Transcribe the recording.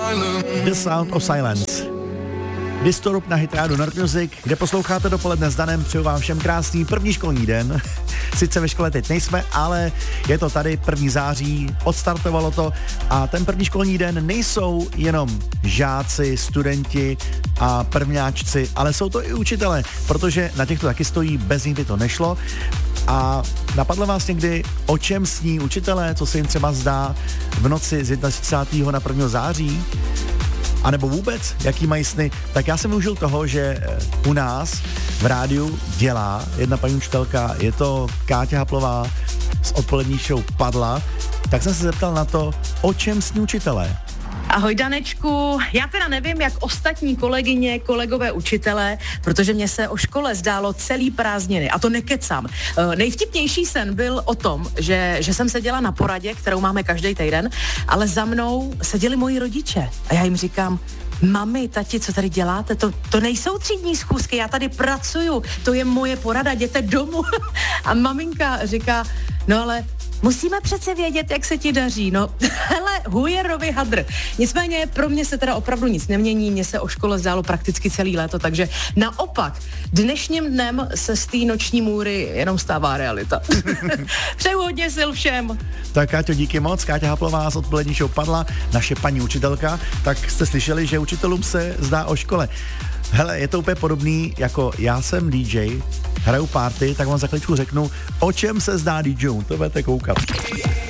The Sound of Silence. Disturb na Hit Radio Nord Music, kde posloucháte dopoledne s Danem. Přeju vám všem krásný první školní den. Sice ve škole teď nejsme, ale je to tady 1. září, odstartovalo to a ten první školní den nejsou jenom žáci, studenti a prvňáčci, ale jsou to i učitelé, protože na těchto taky stojí, bez nich by to nešlo. A napadlo vás někdy, o čem sní učitelé, co se jim třeba zdá v noci z 31. na 1. září? A nebo vůbec, jaký mají sny? Tak já jsem využil toho, že u nás v rádiu dělá jedna paní učitelka, je to Káťa Haplová z odpolední show Padla, tak jsem se zeptal na to, o čem sní učitelé. Ahoj Danečku, já teda nevím, jak ostatní kolegyně, kolegové učitelé, protože mě se o škole zdálo celý prázdniny a to nekecám. Nejvtipnější sen byl o tom, že jsem seděla na poradě, kterou máme každý týden, ale za mnou seděli moji rodiče a já jim říkám, mami, tati, co tady děláte? To nejsou třídní schůzky, já tady pracuju, to je moje porada, jděte domů. A maminka říká, no ale musíme přece vědět, jak se ti daří, no. Hele, hujerovi hadr. Nicméně pro mě se teda opravdu nic nemění, mně se o škole zdálo prakticky celý léto, takže naopak, dnešním dnem se z té noční můry jenom stává realita. Přeju hodně sil všem. Tak Káťo, díky moc. Káťa Haplová z odpolední show Padla, naše paní učitelka. Tak jste slyšeli, že učitelům se zdá o škole. Hele, je to úplně podobný, jako já jsem DJ, hraju party, tak vám za chvíličku řeknu, o čem se zdá DJům, to budete koukat.